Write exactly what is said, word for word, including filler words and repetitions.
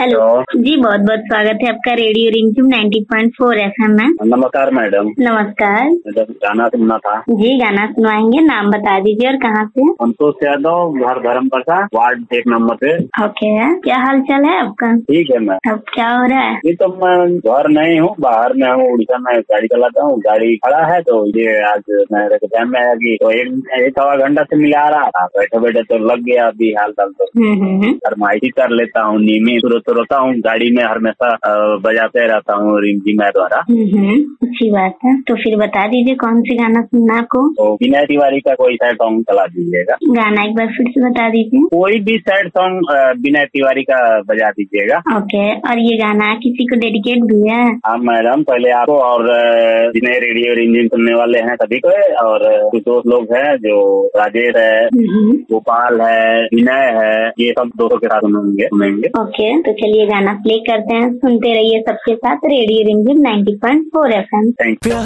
Hello जी, बहुत बहुत स्वागत है आपका रेडियो रिमझिम नाइंटी पॉइंट फोर एफएम में। नमस्कार मैडम। नमस्कार मैडम, गाना सुनना था। जी, गाना सुनवाएंगे। नाम बता दीजिए और कहाँ से? संतोष यादव, घर धर्मपरसा, वार्ड एक नंबर पे। ओके, क्या हाल चाल है आपका? ठीक है मैम। अब क्या हो रहा है? ये तो मैं घर नहीं हूँ, बाहर में हूँ, उड़ीसा में गाड़ी चलाता हूँ। गाड़ी खड़ा है तो ये आज मेरे को टाइम में आया कि तो एक एक सवा घंटा से मिला रहा था। बैठे बैठे तो लग गया अभी हाल चाल तो फरमाइशी कर लेता हूँ। नीमी तो रोता हूँ गाड़ी में, हमेशा बजाते रहता हूँ रिमझिम द्वारा। अच्छी बात है। तो फिर बता दीजिए कौन सी गाना सुनना आपको? तो विनय तिवारी का कोई सैड सॉन्ग चला दीजिएगा। गाना एक बार फिर से बता दीजिए। कोई भी सैड सॉन्ग विनय तिवारी का बजा दीजिएगा। ओके, और ये गाना किसी को डेडिकेट भी है? हाँ मैडम, पहले आपको और जिन्हें रेडियो रिमझिम सुनने वाले हैं सभी को, और कुछ दोस्त लोग हैं जो राजेश है, गोपाल है, विनय है, ये सब दोस्तों के साथ सुनेंगे सुनेंगे ओके, तो चलिए गाना प्ले करते हैं। सुनते रहिए सबके साथ रेडियो रिमझिम ninety point four FM. Thank you.